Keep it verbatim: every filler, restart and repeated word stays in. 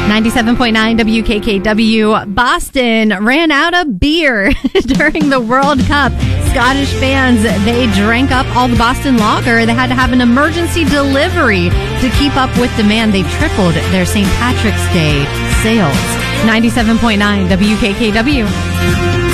ninety-seven point nine W K K W. Boston ran out of beer during the World Cup. Scottish fans, they drank up all the Boston Lager. They had to have an emergency delivery to keep up with demand. They tripled their Saint Patrick's Day sales. ninety-seven point nine W K K W.